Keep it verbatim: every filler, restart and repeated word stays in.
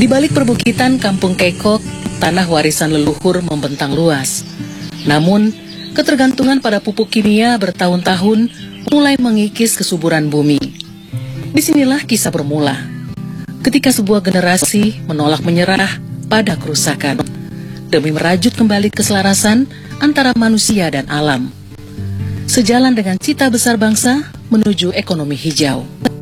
Di balik perbukitan Kampung Kekok, tanah warisan leluhur membentang luas. Namun, ketergantungan pada pupuk kimia bertahun-tahun mulai mengikis kesuburan bumi. Disinilah kisah bermula, ketika sebuah generasi menolak menyerah pada kerusakan, demi merajut kembali keselarasan antara manusia dan alam. Sejalan dengan cita besar bangsa menuju ekonomi hijau.